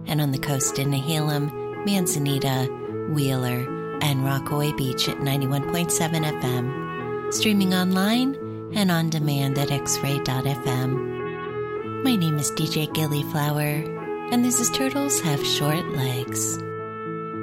and on the coast in Nehalem, Manzanita, Wheeler, and Rockaway Beach at 91.7 FM. Streaming online and on demand at xray.fm. My name is DJ Gillyflower, and this is Turtles Have Short Legs.